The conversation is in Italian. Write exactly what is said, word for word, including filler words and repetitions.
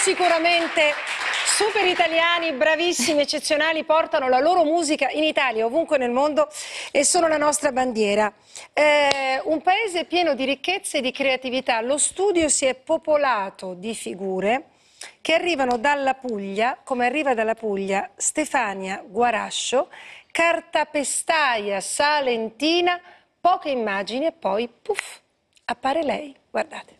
sicuramente super italiani, bravissimi, eccezionali, portano la loro musica in Italia, ovunque nel mondo, e sono la nostra bandiera. Eh, un paese pieno di ricchezze e di creatività. Lo studio si è popolato di figure che arrivano dalla Puglia, come arriva dalla Puglia Stefania Guarascio, cartapestaia salentina, poche immagini e poi, puff, appare lei. Guardate.